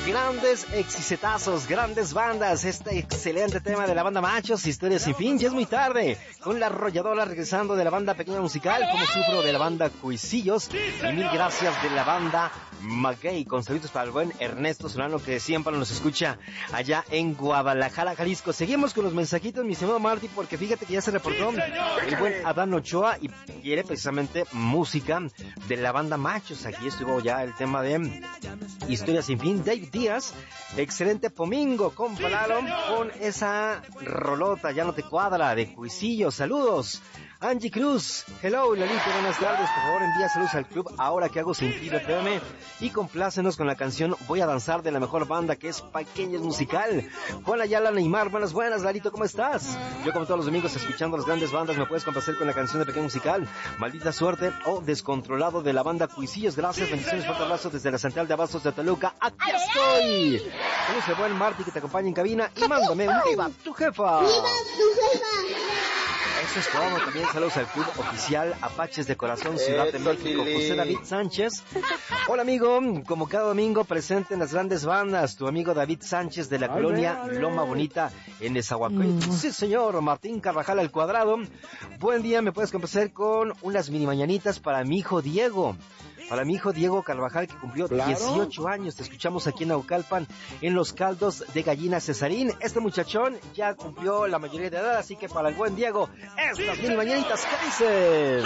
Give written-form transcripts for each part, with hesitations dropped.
Grandes exitazos, grandes bandas. Este excelente tema de la banda Machos, Historia Sin Fin. Ya es muy tarde. Con la arrolladora regresando de la banda Pequeña Musical. Como sufro de la banda Cuisillos. Y mil gracias de la banda Maguey. Con saludos para el buen Ernesto Solano, que siempre nos escucha allá en Guadalajara, Jalisco. Seguimos con los mensajitos, mi estimado Marty, porque fíjate que ya se reportó el buen Adán Ochoa y quiere precisamente música de la banda Machos. Aquí estuvo ya el tema de Historia Sin Fin. Dave Díaz, excelente Pomingo, compararon con esa rolota, ya no te cuadra, de Cuisillo. Saludos. Angie Cruz, hello Lalito, buenas tardes, por favor envía saludos al club Ahora que hago sin ti, FM, y complácenos con la canción Voy a danzar de la mejor banda, que es Pequeños Musical. Juan Ayala Neymar, buenas, Lalito, ¿cómo estás? Yo como todos los domingos escuchando las grandes bandas, me puedes complacer con la canción de Pequeño Musical, Maldita Suerte o Descontrolado de la banda Cuisillos. Gracias, bendiciones, fuerte abrazo desde la central de Abastos de Toluca. ¡Aquí estoy! Saludos al buen Marty que te acompaña en cabina y mándame un viva tu jefa. ¡Viva tu jefa! Eso es todo. También saludos al club oficial Apaches de Corazón, Ciudad de México, José David Sánchez. Hola amigo, como cada domingo presente en las grandes bandas, tu amigo David Sánchez de la colonia Loma Bonita en Nezahualcóyotl. Sí señor, Martín Carvajal al cuadrado. Buen día, me puedes complacer con unas mini mañanitas para mi hijo Diego. Para mi hijo Diego Carvajal, que cumplió 18 años. Te escuchamos aquí en Naucalpan, en los caldos de gallina Cesarín. Este muchachón ya cumplió la mayoría de edad, así que para el buen Diego, estas mini mañanitas, ¿qué dicen?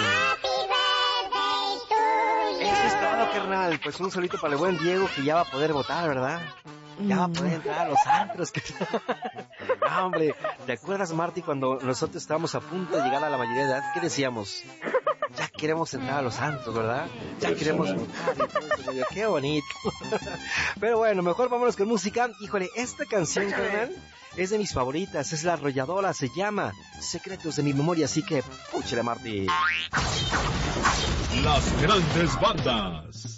Eso es todo, carnal. Pues un solito para el buen Diego, que ya va a poder votar, ¿verdad? Ya va a poder entrar a los antros. No, hombre, ¿te acuerdas, Marty, cuando nosotros estábamos a punto de llegar a la mayoría de edad? ¿Qué decíamos? Ya queremos entrar a los santos, ¿verdad? Ya queremos votar. Qué bonito. Pero bueno, mejor vámonos con música. Híjole, esta canción, carnal, es de mis favoritas. Es La Arrolladora, se llama Secretos de mi Memoria. Así que, púchale, Marty. Las grandes bandas.